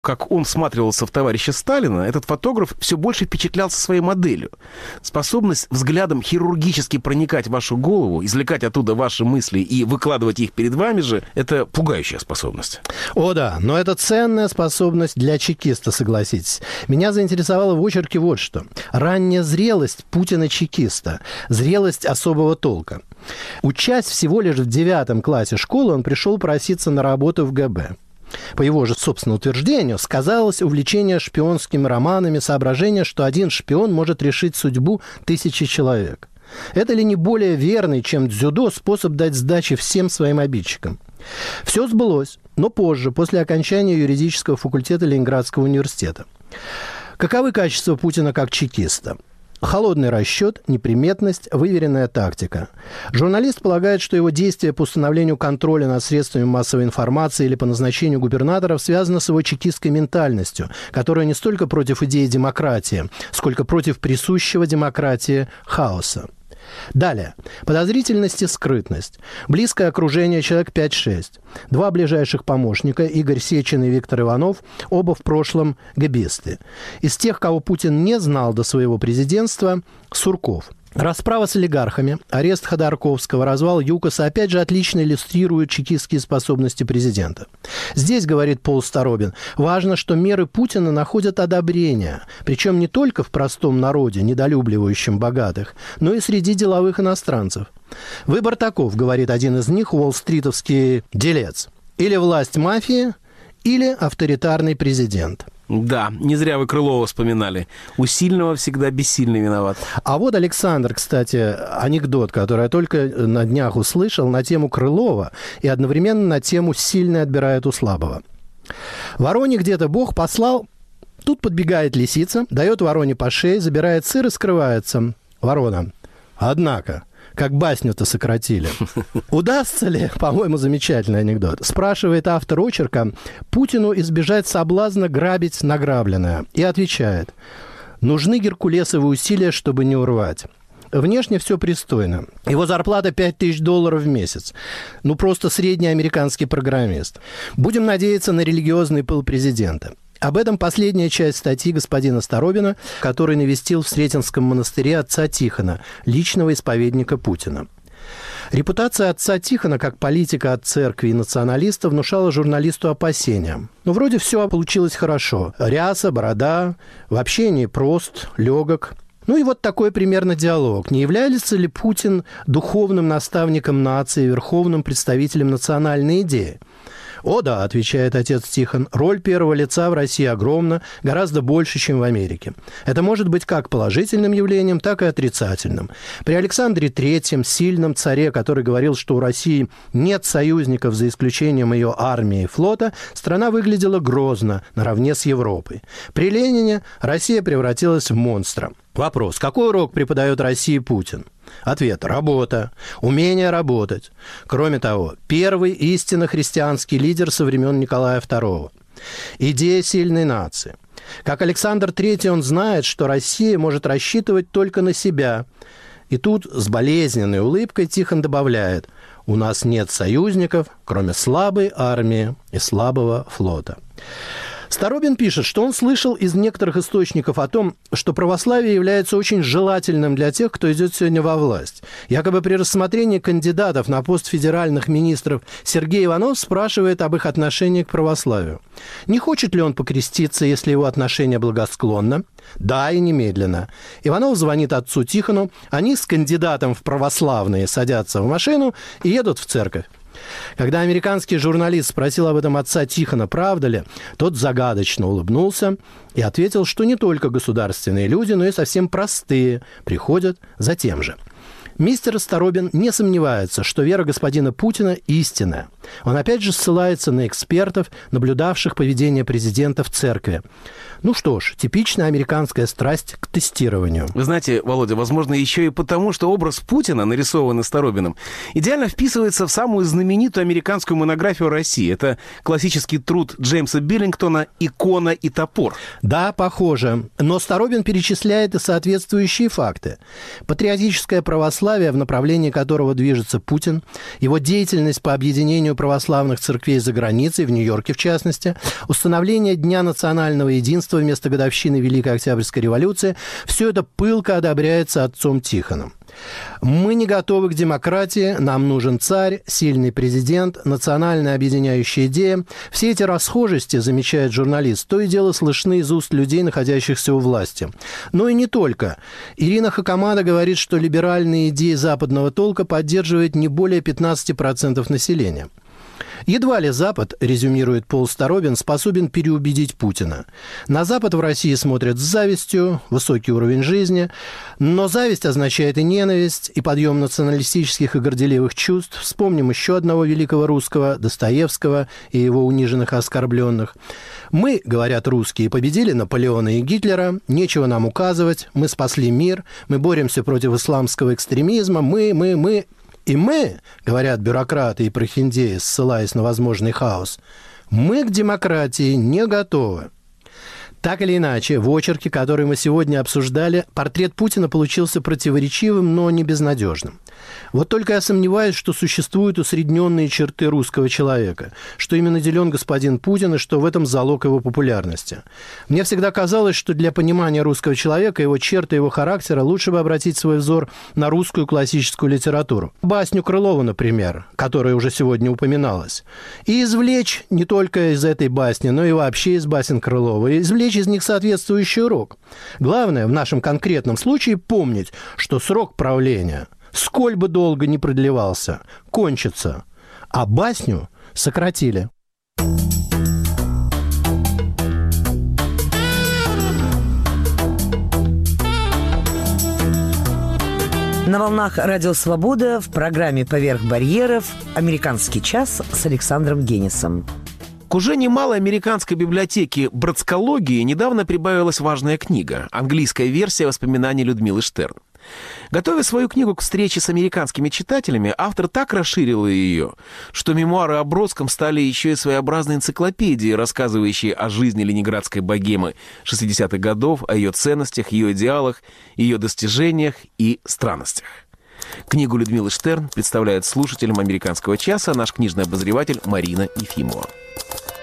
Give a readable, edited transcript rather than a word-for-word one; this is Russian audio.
как он всматривался в товарища Сталина, этот фотограф все больше впечатлялся своей моделью. Способность взглядом хирургически проникать в вашу голову, извлекать оттуда ваши мысли и выкладывать их перед вами же, это пугающая способность. О да, но это ценная способность для чекиста, согласитесь. Меня заинтересовало в очерке вот что. Ранняя зрелость Путина-чекиста. Зрелость особого толка. Учась всего лишь в 9 классе школы, он пришел проситься на работу в ГБ. По его же собственному утверждению, сказалось увлечение шпионскими романами, соображение, что один шпион может решить судьбу тысячи человек. Это ли не более верный, чем дзюдо, способ дать сдачи всем своим обидчикам? Все сбылось, но позже, после окончания юридического факультета Ленинградского университета. Каковы качества Путина как чекиста? Холодный расчет, неприметность, выверенная тактика. Журналист полагает, что его действия по установлению контроля над средствами массовой информации или по назначению губернаторов связаны с его чекистской ментальностью, которая не столько против идеи демократии, сколько против присущего демократии хаоса. Далее. Подозрительность и скрытность. Близкое окружение, человек 5-6. 2 ближайших помощника, Игорь Сечин и Виктор Иванов, оба в прошлом гэбисты. Из тех, кого Путин не знал до своего президентства, Сурков. Расправа с олигархами, арест Ходорковского, развал ЮКОСа опять же отлично иллюстрируют чекистские способности президента. Здесь, говорит Пол Старобин, важно, что меры Путина находят одобрение, причем не только в простом народе, недолюбливающем богатых, но и среди деловых иностранцев. Выбор таков, говорит один из них, уолл-стритовский делец. Или власть мафии, или авторитарный президент. Да, не зря вы Крылова вспоминали. У сильного всегда бессильный виноват. А вот, Александр, кстати, анекдот, который я только на днях услышал на тему Крылова и одновременно на тему «Сильный отбирает у слабого». Вороне где-то Бог послал, тут подбегает лисица, дает вороне по шее, забирает сыр и скрывается. Ворона. Однако... Как басню-то сократили. Удастся ли, по-моему, замечательный анекдот, спрашивает автор очерка, Путину избежать соблазна грабить награбленное. И отвечает, нужны геркулесовые усилия, чтобы не урвать. Внешне все пристойно. Его зарплата $5000 в месяц. Ну, просто средний американский программист. Будем надеяться на религиозный пыл президента. Об этом последняя часть статьи господина Старобина, который навестил в Сретенском монастыре отца Тихона, личного исповедника Путина. Репутация отца Тихона как политика от церкви и националиста внушала журналисту опасения. Ну, вроде все получилось хорошо. Ряса, борода, в общении прост, легок. Ну и вот такой примерно диалог. Не является ли Путин духовным наставником нации, верховным представителем национальной идеи? «О да», – отвечает отец Тихон, – «роль первого лица в России огромна, гораздо больше, чем в Америке. Это может быть как положительным явлением, так и отрицательным. При Александре III, сильном царе, который говорил, что у России нет союзников за исключением ее армии и флота, страна выглядела грозно, наравне с Европой. При Ленине Россия превратилась в монстра». Вопрос. Какой урок преподает России Путин? Ответ. Работа. Умение работать. Кроме того, первый истинно христианский лидер со времен Николая II. Идея сильной нации. Как Александр III, он знает, что Россия может рассчитывать только на себя. И тут с болезненной улыбкой Тихон добавляет, у нас нет союзников, кроме слабой армии и слабого флота. Старобин пишет, что он слышал из некоторых источников о том, что православие является очень желательным для тех, кто идет сегодня во власть. Якобы при рассмотрении кандидатов на пост федеральных министров Сергей Иванов спрашивает об их отношении к православию. Не хочет ли он покреститься, если его отношение благосклонно? Да, и немедленно. Иванов звонит отцу Тихону, они с кандидатом в православные садятся в машину и едут в церковь. Когда американский журналист спросил об этом отца Тихона, правда ли, тот загадочно улыбнулся и ответил, что не только государственные люди, но и совсем простые приходят за тем же. Мистер Старобин не сомневается, что вера господина Путина истинная. Он опять же ссылается на экспертов, наблюдавших поведение президента в церкви. Ну что ж, типичная американская страсть к тестированию. Вы знаете, Володя, возможно, еще и потому, что образ Путина, нарисованный Старобиным, идеально вписывается в самую знаменитую американскую монографию России. Это классический труд Джеймса Биллингтона «Икона и топор». Да, похоже. Но Старобин перечисляет и соответствующие факты. Патриотическое православие, в направлении которого движется Путин, его деятельность по объединению созданию православных церквей за границей, в Нью-Йорке в частности, установление Дня национального единства вместо годовщины Великой Октябрьской революции – все это пылко одобряется отцом Тихоном. Мы не готовы к демократии, нам нужен царь, сильный президент, национальная объединяющая идея. Все эти расхожести, замечает журналист, то и дело слышны из уст людей, находящихся у власти. Но и не только. Ирина Хакамада говорит, что либеральные идеи западного толка поддерживает не более 15% населения. Едва ли Запад, резюмирует Пол Старобин, способен переубедить Путина. На Запад в России смотрят с завистью, высокий уровень жизни, но зависть означает и ненависть, и подъем националистических и горделивых чувств. Вспомним еще одного великого русского, Достоевского и его униженных и оскорбленных. Мы, говорят русские, победили Наполеона и Гитлера, нечего нам указывать, мы спасли мир, мы боремся против исламского экстремизма, мы... И мы, говорят бюрократы и прохиндеи, ссылаясь на возможный хаос, мы к демократии не готовы. Так или иначе, в очерке, который мы сегодня обсуждали, портрет Путина получился противоречивым, но не безнадежным. Вот только я сомневаюсь, что существуют усредненные черты русского человека, что ими наделен господин Путин и что в этом залог его популярности. Мне всегда казалось, что для понимания русского человека, его черты, его характера лучше бы обратить свой взор на русскую классическую литературу. Басню Крылова, например, которая уже сегодня упоминалась. И извлечь не только из этой басни, но и вообще из басен Крылова, извлечь из них соответствующий урок. Главное в нашем конкретном случае помнить, что срок правления, сколь бы долго ни продлевался, кончится, а басню сократили. На волнах Радио Свобода в программе «Поверх барьеров» «Американский час» с Александром Генисом. К уже немалой американской библиотеке братскологии недавно прибавилась важная книга – английская версия воспоминаний Людмилы Штерн. Готовя свою книгу к встрече с американскими читателями, автор так расширила ее, что мемуары о Бродском стали еще и своеобразной энциклопедией, рассказывающей о жизни ленинградской богемы 60-х годов, о ее ценностях, ее идеалах, ее достижениях и странностях. Книгу Людмилы Штерн представляет слушателям «Американского часа» наш книжный обозреватель Марина Ефимова.